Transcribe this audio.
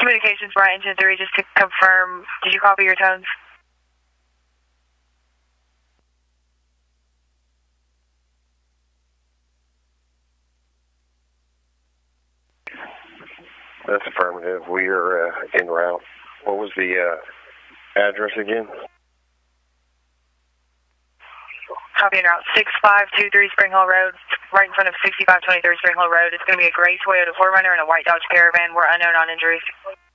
Communications, Brian, Engine 3, just to confirm, did you copy your tones? That's affirmative. We are en route. What was the address again? Copy en route. 6523 Spring Hill Road, right in front of 6523 Spring Hill Road. It's going to be a gray Toyota 4Runner and a white Dodge Caravan. We're unknown on injuries.